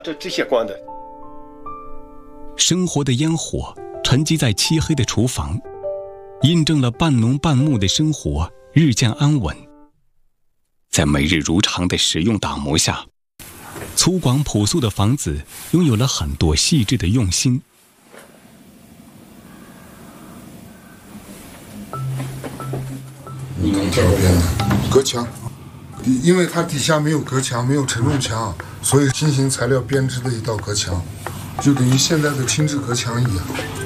这些光的。 生活的烟火沉积在漆黑的厨房，印证了半农半牧的生活日渐安稳。在每日如常的使用打磨下，粗犷朴素的房子拥有了很多细致的用心。 你看这边的隔墙，因为它底下没有隔墙，没有承重墙，所以新型材料编织的一道隔墙，就等于现在的轻质隔墙一样。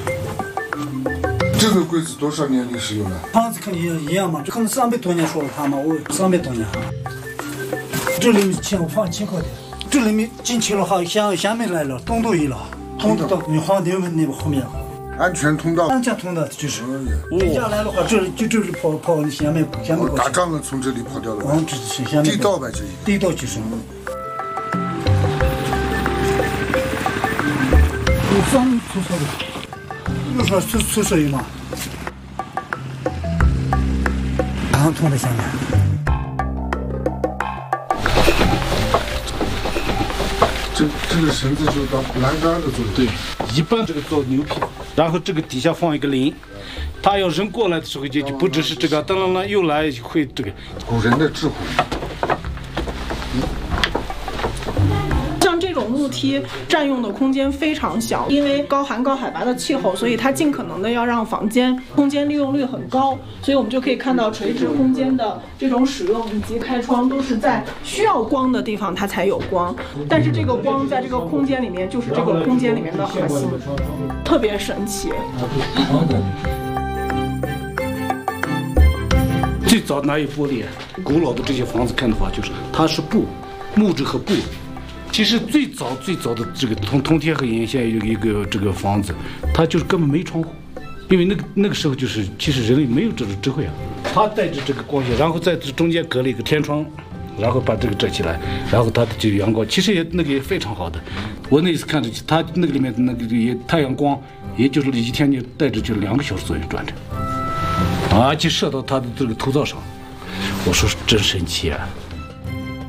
这个柜子多少年历史有了？ 房子肯定一样嘛，可能300多年说了它嘛，我300多年。这里面钱放几块的，这里面进去了哈，下面来了，通道一了，通道你放那边后面。 安全通道， 安全通道就是。地下来的话，这里跑下面过去。 打仗了从这里跑掉了。 这是下面。 地道吧，这一个。 地道就是。有3米出所的，有说出所有嘛？然后通在下面。 这个绳子就当栏杆的作用。 对，一般这个做牛皮，然后这个底下放一个铃，他要人过来的时候就不只是这个，当然又来会这个。 古人的智慧。 像这种木梯占用的空间非常小，因为高寒高海拔的气候，所以它尽可能的要让房间空间利用率很高，所以我们就可以看到垂直空间的这种使用以及开窗都是在需要光的地方它才有光，但是这个光在这个空间里面就是这个空间里面的核心，特别神奇。 最早哪有玻璃？古老的这些房子看的话，就是它是布、木质和布。其实最早的这个通天河沿线有一个这个房子，它就是根本没窗户，因为那个时候就是其实人类没有这种智慧啊，它带着这个光线，然后在这中间隔了一个天窗，然后把这个遮起来，然后它就阳光，其实也非常好的。我那次看着它那个里面那个太阳光，也就是一天就带着就2个小时左右转着，而且射到它的这个头灶上，我说真神奇啊。